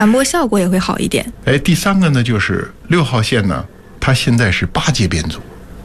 传播效果也会好一点。 第三个呢，就是6号线呢，它现在是8节编组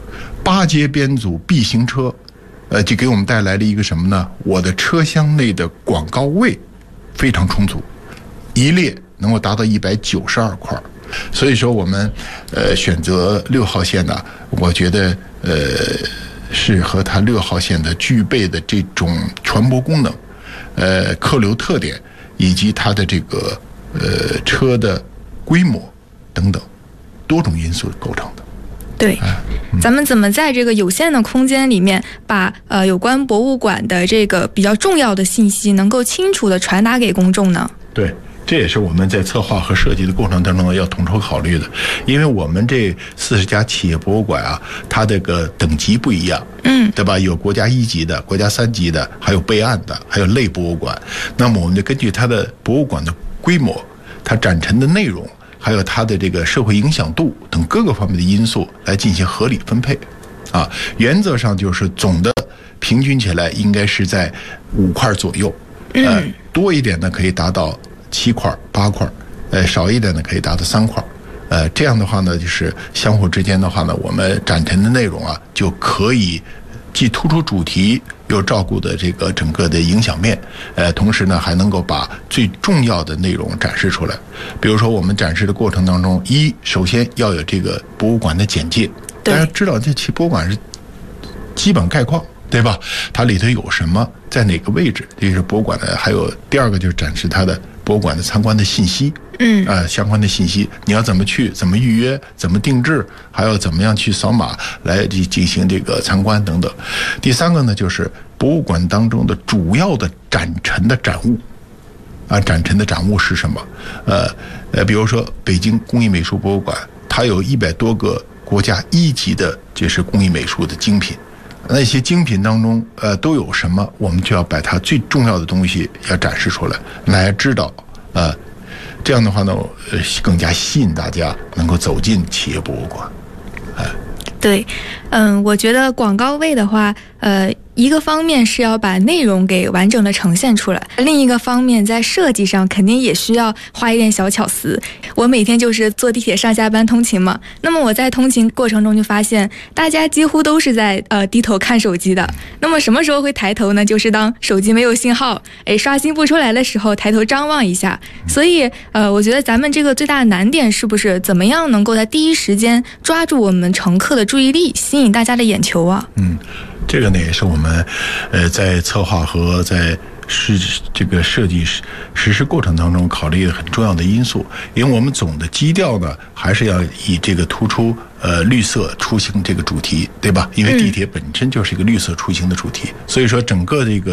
，8节编组 B 型车，就给我们带来了一个什么呢？我的车厢内的广告位非常充足，一列能够达到192块。所以说我们选择6号线呢，我觉得是和它6号线的具备的这种传播功能、客流特点以及它的这个车的规模等等多种因素构成的。 对，咱们怎么在这个有限的空间里面把有关博物馆的这个比较重要的信息能够清楚地传达给公众呢？ 对，这也是我们在策划和设计的过程当中要统筹考虑的。因为我们这40家企业博物馆啊，它这个等级不一样，对吧？有国家1级的、国家3级的，还有备案的，还有类博物馆。那么我们就根据它的博物馆的规模、它展陈的内容，还有它的这个社会影响度等各个方面的因素来进行合理分配。原则上就是总的平均起来应该是在5块左右，多一点呢可以达到7块、8块，少一点呢可以达到3块。这样的话呢，就是相互之间的话呢，我们展陈的内容啊，就可以既突出主题，又照顾的这个整个的影响面，同时呢，还能够把最重要的内容展示出来。比如说，我们展示的过程当中，首先要有这个博物馆的简介，大家知道这期博物馆是基本概况，对吧？它里头有什么，在哪个位置，这是博物馆的。还有第二个就是展示它的博物馆的参观的信息，相关的信息，你要怎么去，怎么预约，怎么定制，还有怎么样去扫码来进行这个参观等等。第三个呢，就是博物馆当中的主要的展陈的展物，展陈的展物是什么？比如说北京工艺美术博物馆，它有100多个国家1级的就是工艺美术的精品。那些精品当中，都有什么？我们就要把它最重要的东西要展示出来，来知道，这样的话呢，更加吸引大家能够走进企业博物馆。 对，我觉得广告位的话，一个方面是要把内容给完整的呈现出来，另一个方面在设计上肯定也需要花一点小巧思。我每天就是坐地铁上下班通勤嘛，那么我在通勤过程中就发现，大家几乎都是在低头看手机的。那么什么时候会抬头呢？就是当手机没有信号，刷新不出来的时候，抬头张望一下。所以我觉得咱们这个最大的难点是不是怎么样能够在第一时间抓住我们乘客的注意力，吸引大家的眼球啊？ 这个呢也是我们在策划和在这个设计实施过程当中考虑的很重要的因素。因为我们总的基调呢还是要以这个突出绿色出行这个主题，对吧？因为地铁本身就是一个绿色出行的主题，所以说整个这个